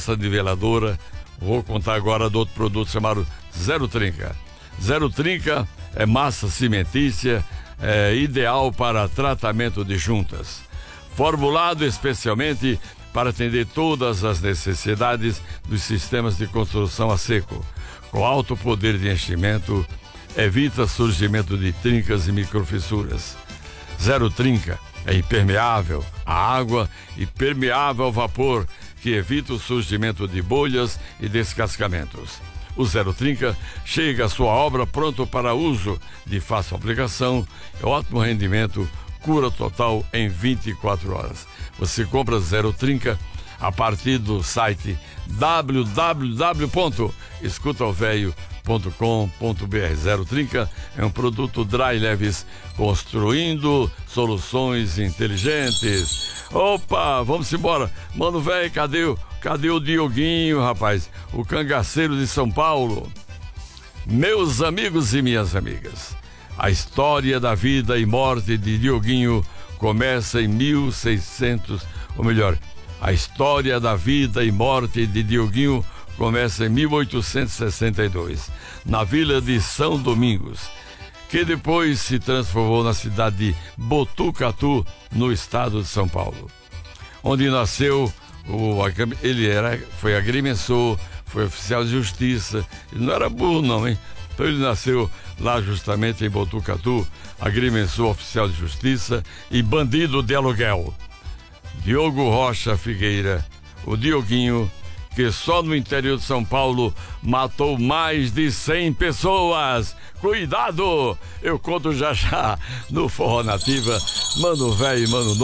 massa niveladora. Vou contar agora do outro produto chamado Zero Trinca. Zero Trinca é massa cimentícia, ideal para tratamento de juntas. Formulado especialmente para atender todas as necessidades dos sistemas de construção a seco. Com alto poder de enchimento, evita surgimento de trincas e microfissuras. Zero Trinca é impermeável à água e permeável ao vapor, que evita o surgimento de bolhas e descascamentos. O Zero Trinca chega à sua obra pronto para uso, de fácil aplicação, ótimo rendimento, cura total em 24 horas. Você compra Zero Trinca a partir do site www.escutaovelho.com.br. Zero Trinca é um produto Dry Leves, construindo soluções inteligentes. Opa, vamos embora. Mano, velho, cadê o Dioguinho, rapaz? O cangaceiro de São Paulo. Meus amigos e minhas amigas, a história da vida e morte de Dioguinho começa em 1600, ou melhor, a história da vida e morte de Dioguinho começa em 1862, na vila de São Domingos, que depois se transformou na cidade de Botucatu, no estado de São Paulo, onde nasceu. Foi agrimensor, foi oficial de justiça. Ele não era burro não, hein? Então ele nasceu lá justamente em Botucatu, agrimensor, oficial de justiça e bandido de aluguel. Diogo Rocha Figueira, o Dioguinho, que só no interior de São Paulo matou mais de 100 pessoas. Cuidado! Eu conto já no Forró Nativa. Mano velho, mano novo.